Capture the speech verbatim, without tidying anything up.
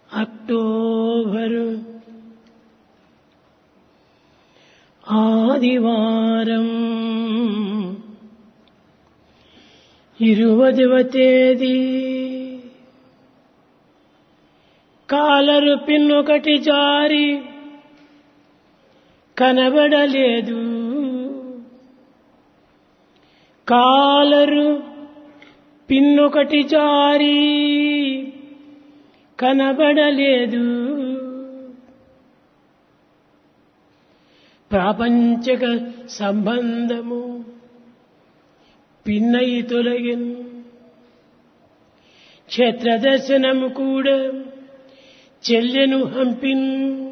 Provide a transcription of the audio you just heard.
October ఆదివారం ఇరువదవ తేదీ collar పిన్నొకటి జారి కనబడలేదు. కాలరు పిన్నొకటి జారి కనబడలేదు. ప్రాపంచక సంబంధము పిన్నై తొలగిన్. క్షేత్ర దర్శనము కూడా చెల్లెను హంపిన్.